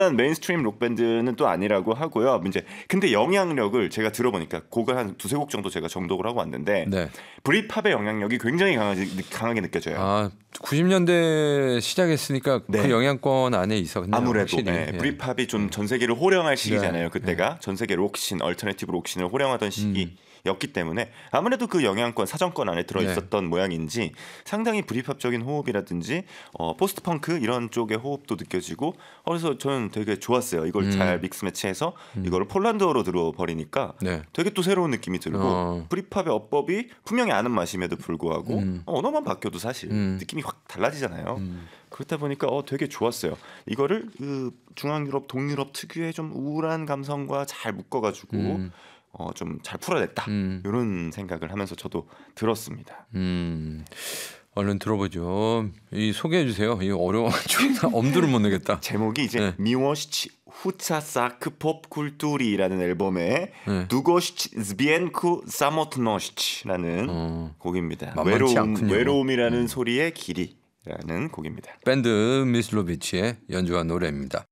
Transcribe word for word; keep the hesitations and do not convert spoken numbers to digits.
메인스트림 록 밴드는 또 아니라고 하고요. 이제 근데 영향력을 제가 들어보니까 곡을 한 두세 곡 정도 제가 정독을 하고 왔는데 네. 브릿팝의 영향력이 굉장히 강하게, 강하게 느껴져요. 아, 구십 년대 시작했으니까 네. 그 영향권 안에 있었네요. 아무래도 확실히. 네, 예. 브릿팝이 좀 전 세계를 호령할 시기잖아요. 네. 그때가 전 세계 록신, 얼터네티브 록신을 호령하던 시기였기 때문에 아무래도 그 영향권 사정권 안에 들어 있었던 네. 모양인지 상당히 브릿팝적인 호흡이라든지 어, 포스트 펑크 이런 쪽의 호흡도 느껴지고 그래서 저는 되게 좋았어요. 이걸 음. 잘 믹스 매치해서 음. 이거를 폴란드어로 들어버리니까 네. 되게 또 새로운 느낌이 들고 어. 브릿팝의 어법이 분명히 아는 맛임에도 불구하고 음. 언어만 바뀌어도 사실 음. 느낌이 확 달라지잖아요. 음. 그렇다 보니까 어 되게 좋았어요. 이거를 그 중앙유럽, 동유럽 특유의 좀 우울한 감성과 잘 묶어가지고 음. 어 좀 잘 풀어냈다. 음. 이런 생각을 하면서 저도 들었습니다. 음. 얼른 들어보죠. 이 소개해 주세요. 이거 어려워가지고 엄두를 못 내겠다. 제목이 이제 네. 미워시치 후차사크 팝 쿨투리라는 앨범의 네. 두고시치 zbienku samotno시치라는 어. 곡입니다. 만만치 외로움, 않군요. 외로움이라는 음. 소리의 길이라는 곡입니다. 밴드 미슬로비치의 연주한 노래입니다.